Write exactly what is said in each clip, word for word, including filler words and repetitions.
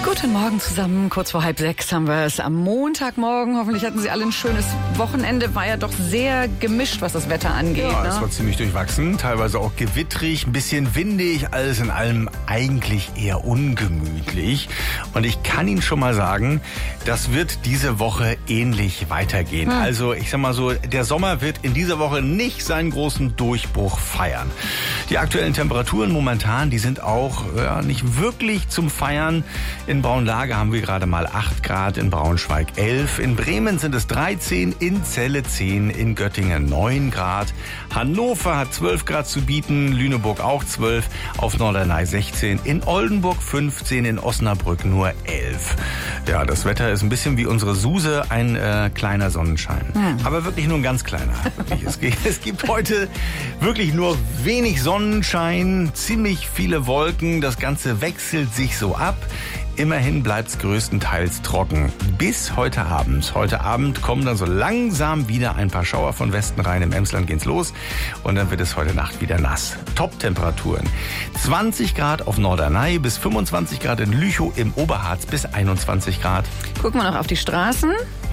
Guten Morgen zusammen, kurz vor halb sechs haben wir es am Montagmorgen. Hoffentlich hatten Sie alle ein schönes Wochenende. War ja doch sehr gemischt, was das Wetter angeht. Ja, ne? Es war ziemlich durchwachsen, teilweise auch gewittrig, ein bisschen windig, alles in allem eigentlich eher ungemütlich. Und ich kann Ihnen schon mal sagen, das wird diese Woche ähnlich weitergehen. Hm. Also ich sag mal so, der Sommer wird in dieser Woche nicht seinen großen Durchbruch feiern. Die aktuellen Temperaturen momentan, die sind auch ja, nicht wirklich zum Feiern. In Braunlage haben wir gerade mal acht Grad, in Braunschweig elf, in Bremen sind es dreizehn, in Celle zehn, in Göttingen neun Grad. Hannover hat zwölf Grad zu bieten, Lüneburg auch zwölf, auf Norderney sechzehn, in Oldenburg fünfzehn, in Osnabrück nur elf. Ja, das Wetter ist ein bisschen wie unsere Suse, ein äh, kleiner Sonnenschein. Hm. Aber wirklich nur ein ganz kleiner. es, gibt, es gibt heute wirklich nur wenig Sonnenschein, ziemlich viele Wolken, das Ganze wechselt sich so ab. Immerhin bleibt es größtenteils trocken. Bis heute Abend. Heute Abend kommen dann so langsam wieder ein paar Schauer von Westen rein. Im Emsland geht's los. Und dann wird es heute Nacht wieder nass. Top-Temperaturen. zwanzig Grad auf Norderney, bis fünfundzwanzig Grad in Lüchow, im Oberharz bis einundzwanzig Grad. Gucken wir noch auf die Straßen.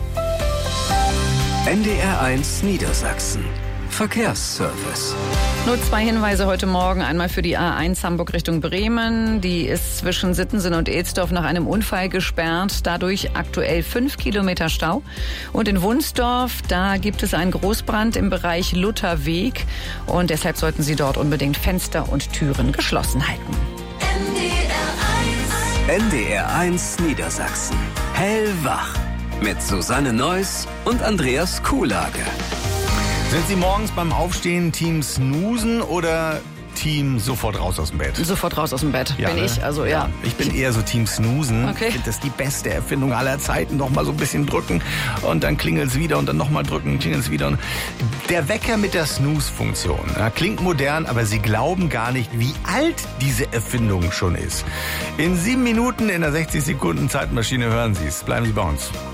N D R eins Niedersachsen. Verkehrsservice. Nur zwei Hinweise heute Morgen. Einmal für die A eins Hamburg Richtung Bremen. Die ist zwischen Sittensen und Elsdorf nach einem Unfall gesperrt. Dadurch aktuell fünf Kilometer Stau. Und in Wunsdorf, da gibt es einen Großbrand im Bereich Lutherweg. Und deshalb sollten Sie dort unbedingt Fenster und Türen geschlossen halten. N D R eins Niedersachsen. Hellwach. Mit Susanne Neuss und Andreas Kuhlage. Sind Sie morgens beim Aufstehen Team Snoosen oder Team sofort raus aus dem Bett? Sofort raus aus dem Bett, ja, bin ne? ich. Also ja. ja. Ich bin eher so Team Snoosen. Okay. Ich finde das die beste Erfindung aller Zeiten. Noch mal so ein bisschen drücken und dann klingelt es wieder und dann noch mal drücken, klingelt es wieder. Und der Wecker mit der Snooze-Funktion. Ja, klingt modern, aber Sie glauben gar nicht, wie alt diese Erfindung schon ist. In sieben Minuten in der sechzig Sekunden Zeitmaschine hören Sie es. Bleiben Sie bei uns.